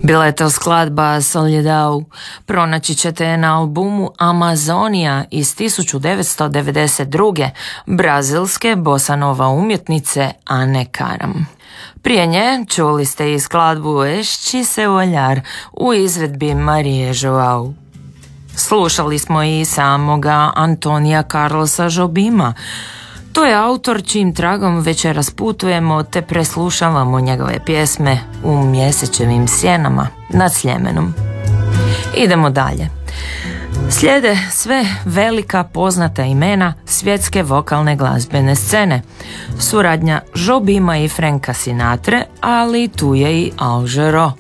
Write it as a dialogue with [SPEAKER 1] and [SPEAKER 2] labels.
[SPEAKER 1] Bila je to skladba Soledad, pronaći ćete je na albumu Amazonija iz 1992. brazilske bosanova umjetnice Ane Karam. Prije nje čuli ste i skladbu Esči se oljar u izvedbi Marije Joao. Slušali smo i samoga Antonija Carlosa Jobima. To je autor čijim tragom večeras putujemo te preslušavamo njegove pjesme u mjesečevim sjenama nad Sljemenom. Idemo dalje. Slijede sve velika poznata imena svjetske vokalne glazbene scene. Suradnja Jobima i Franka Sinatre, ali tu je i Al Jarreau.